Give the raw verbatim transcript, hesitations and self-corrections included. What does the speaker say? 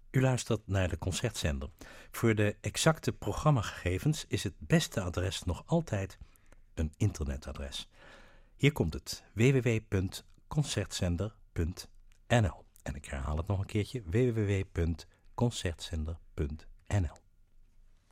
U luistert naar de Concertzender. Voor de exacte programmagegevens is het beste adres nog altijd een internetadres. Hier komt het: w w w punt concertzender punt n l. En ik herhaal het nog een keertje: w w w punt concertzender punt n l.